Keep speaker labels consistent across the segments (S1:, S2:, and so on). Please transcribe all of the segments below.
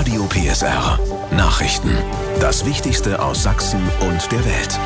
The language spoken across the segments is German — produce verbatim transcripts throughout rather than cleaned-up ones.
S1: Radio P S R. Nachrichten. Das Wichtigste aus Sachsen und der Welt.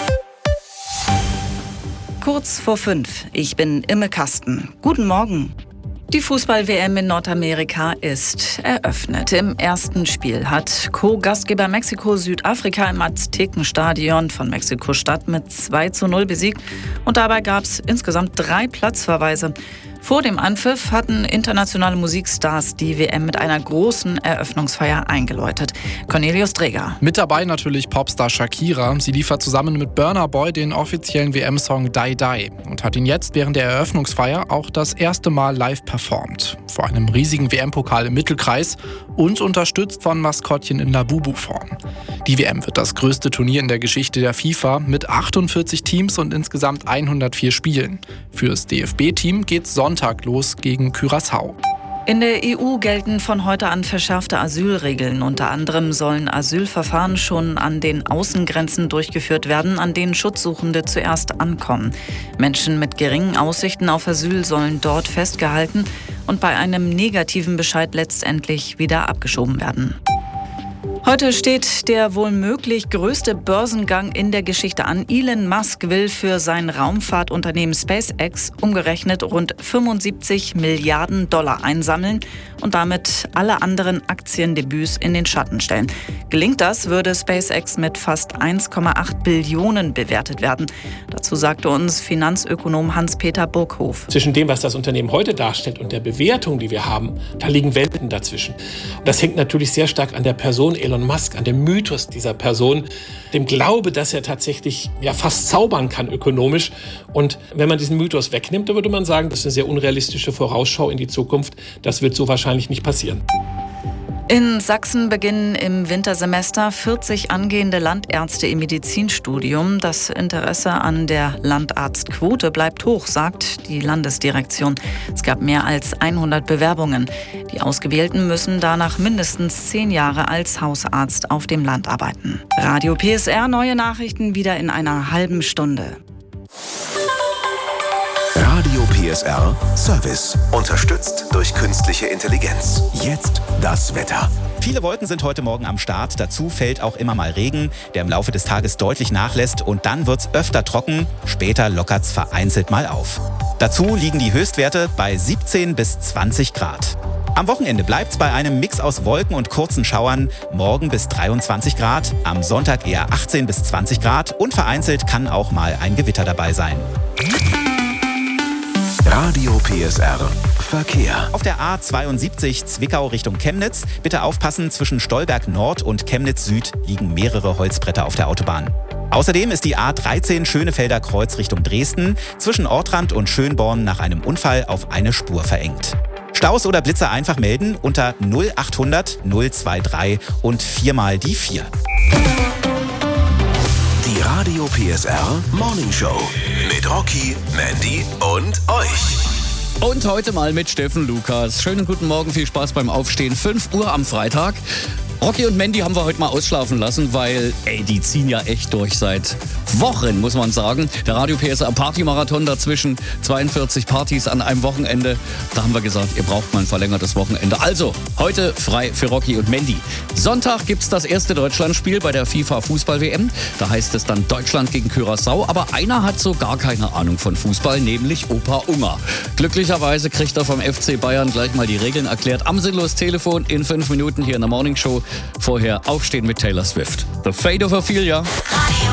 S2: Kurz vor fünf. Ich bin Imme Kasten. Guten Morgen. Die Fußball-W M in Nordamerika ist eröffnet. Im ersten Spiel hat Co-Gastgeber Mexiko Südafrika im Aztekenstadion von Mexiko-Stadt mit zwei zu null besiegt. Und dabei gab es insgesamt drei Platzverweise. Vor dem Anpfiff hatten internationale Musikstars die W M mit einer großen Eröffnungsfeier eingeläutet. Cornelius Dreger.
S3: Mit dabei natürlich Popstar Shakira. Sie liefert zusammen mit Burna Boy den offiziellen W M-Song Die Die und hat ihn jetzt während der Eröffnungsfeier auch das erste Mal live performt. Vor einem riesigen W M-Pokal im Mittelkreis und unterstützt von Maskottchen in Labubu-Form. Die W M wird das größte Turnier in der Geschichte der FIFA mit achtundvierzig Teams und insgesamt hundertvier Spielen. Fürs D F B-Team geht's Sonntag los gegen Curaçao.
S2: In der E U gelten von heute an verschärfte Asylregeln. Unter anderem sollen Asylverfahren schon an den Außengrenzen durchgeführt werden, an denen Schutzsuchende zuerst ankommen. Menschen mit geringen Aussichten auf Asyl sollen dort festgehalten und bei einem negativen Bescheid letztendlich wieder abgeschoben werden. Heute steht der wohl möglich größte Börsengang in der Geschichte an. Elon Musk will für sein Raumfahrtunternehmen SpaceX umgerechnet rund fünfundsiebzig Milliarden Dollar einsammeln und damit alle anderen Aktiendebüts in den Schatten stellen. Gelingt das, würde SpaceX mit fast eins Komma acht Billionen bewertet werden. Dazu sagte uns Finanzökonom Hans-Peter Burghof.
S4: Zwischen dem, was das Unternehmen heute darstellt und der Bewertung, die wir haben, da liegen Welten dazwischen. Das hängt natürlich sehr stark an der Person Elon Musk, an dem Mythos dieser Person, dem Glaube, dass er tatsächlich ja fast zaubern kann ökonomisch. Und wenn man diesen Mythos wegnimmt, dann würde man sagen, das ist eine sehr unrealistische Vorausschau in die Zukunft. Das wird so wahrscheinlich nicht passieren.
S2: In Sachsen beginnen im Wintersemester vierzig angehende Landärzte im Medizinstudium. Das Interesse an der Landarztquote bleibt hoch, sagt die Landesdirektion. Es gab mehr als hundert Bewerbungen. Die Ausgewählten müssen danach mindestens zehn Jahre als Hausarzt auf dem Land arbeiten. Radio P S R, neue Nachrichten wieder in einer halben Stunde.
S1: Radio P S R Service. Unterstützt durch künstliche Intelligenz. Jetzt das Wetter.
S5: Viele Wolken sind heute Morgen am Start. Dazu fällt auch immer mal Regen, der im Laufe des Tages deutlich nachlässt. Und dann wird's öfter trocken. Später lockert's vereinzelt mal auf. Dazu liegen die Höchstwerte bei siebzehn bis zwanzig Grad. Am Wochenende bleibt's bei einem Mix aus Wolken und kurzen Schauern. Morgen bis dreiundzwanzig Grad, am Sonntag eher achtzehn bis zwanzig Grad. Und vereinzelt kann auch mal ein Gewitter dabei sein.
S1: Radio P S R Verkehr.
S5: Auf der A zweiundsiebzig Zwickau Richtung Chemnitz. Bitte aufpassen, zwischen Stolberg Nord und Chemnitz Süd liegen mehrere Holzbretter auf der Autobahn. Außerdem ist die A dreizehn Schönefelder Kreuz Richtung Dresden zwischen Ortrand und Schönborn nach einem Unfall auf eine Spur verengt. Staus oder Blitze einfach melden unter null achthundert null dreiundzwanzig und viermal die vier.
S1: Die Radio P S R Morning Show mit Rocky, Mandy und euch.
S6: Und heute mal mit Steffen Lukas. Schönen guten Morgen, viel Spaß beim Aufstehen. fünf Uhr am Freitag. Rocky und Mandy haben wir heute mal ausschlafen lassen, weil, ey, die ziehen ja echt durch seit Wochen, muss man sagen. Der Radio P S R Partymarathon dazwischen, zweiundvierzig Partys an einem Wochenende. Da haben wir gesagt, ihr braucht mal ein verlängertes Wochenende. Also, heute frei für Rocky und Mandy. Sonntag gibt's das erste Deutschlandspiel bei der FIFA-Fußball-W M. Da heißt es dann Deutschland gegen Curaçao. Aber einer hat so gar keine Ahnung von Fußball, nämlich Opa Unger. Glücklicherweise kriegt er vom F C Bayern gleich mal die Regeln erklärt. Am Sinnlos Telefon in fünf Minuten hier in der Morning Show. Vorher Aufstehen mit Taylor Swift. The Fate of Ophelia.